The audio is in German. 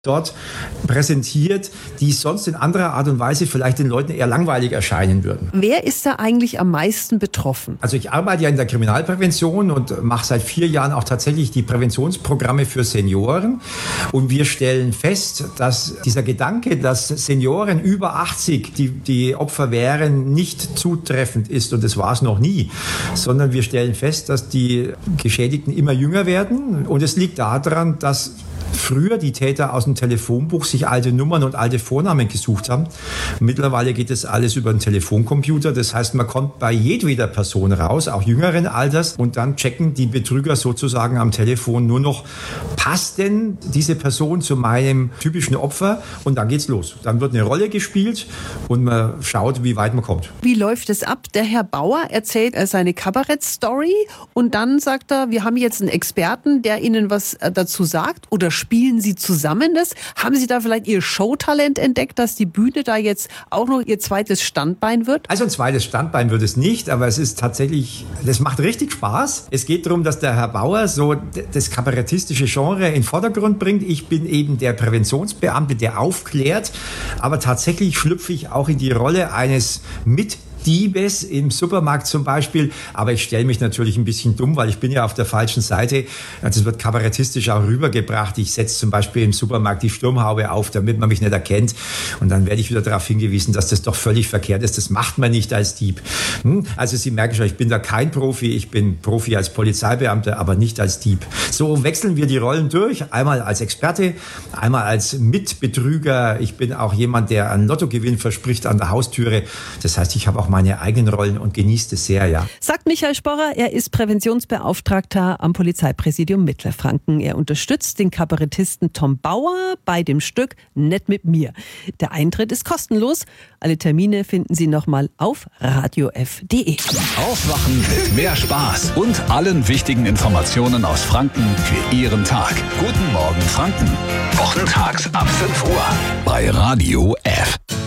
dort präsentiert, die sonst in anderer Art und Weise vielleicht den Leuten eher langweilig erscheinen würden. Wer ist da eigentlich am meisten betroffen? Also ich arbeite ja in der Kriminalprävention und mache seit 4 Jahren auch tatsächlich die Präventionsprogramme für Senioren. Und wir stellen fest, dass dieser Gedanke, dass Senioren über 80 die Opfer wären, nicht zutreffend ist. Und das war es noch nie. Sondern wir stellen fest, dass die Geschädigten immer jünger werden. Und es liegt daran, dass früher die Täter aus dem Telefonbuch sich alte Nummern und alte Vornamen gesucht haben. Mittlerweile geht das alles über einen Telefoncomputer. Das heißt, man kommt bei jedweder Person raus, auch jüngeren Alters. Und dann checken die Betrüger sozusagen am Telefon nur noch, passt denn diese Person zu meinem typischen Opfer? Und dann geht's los. Dann wird eine Rolle gespielt und man schaut, wie weit man kommt. Wie läuft es ab? Der Herr Bauer erzählt seine Kabarettstory und dann sagt er, wir haben jetzt einen Experten, der Ihnen was dazu sagt, oder spielen Sie zusammen das? Haben Sie da vielleicht Ihr Showtalent entdeckt, dass die Bühne da jetzt auch noch Ihr zweites Standbein wird? Also ein zweites Standbein wird es nicht, aber es ist tatsächlich, das macht richtig Spaß. Es geht darum, dass der Herr Bauer so das kabarettistische Genre in den Vordergrund bringt. Ich bin eben der Präventionsbeamte, der aufklärt, aber tatsächlich schlüpfe ich auch in die Rolle eines Diebes im Supermarkt zum Beispiel, aber ich stelle mich natürlich ein bisschen dumm, weil ich bin ja auf der falschen Seite. Das wird kabarettistisch auch rübergebracht. Ich setze zum Beispiel im Supermarkt die Sturmhaube auf, damit man mich nicht erkennt, und dann werde ich wieder darauf hingewiesen, dass das doch völlig verkehrt ist. Das macht man nicht als Dieb. Also Sie merken schon, ich bin da kein Profi. Ich bin Profi als Polizeibeamter, aber nicht als Dieb. So wechseln wir die Rollen durch. Einmal als Experte, einmal als Mitbetrüger. Ich bin auch jemand, der einen Lottogewinn verspricht an der Haustüre. Das heißt, ich habe auch meine eigenen Rollen und genießt es sehr, ja. Sagt Michael Sporrer, er ist Präventionsbeauftragter am Polizeipräsidium Mittelfranken. Er unterstützt den Kabarettisten Tom Bauer bei dem Stück Nett mit mir. Der Eintritt ist kostenlos. Alle Termine finden Sie nochmal auf radiof.de. Aufwachen mit mehr Spaß und allen wichtigen Informationen aus Franken für Ihren Tag. Guten Morgen Franken. Wochentags ab 5 Uhr bei Radio F.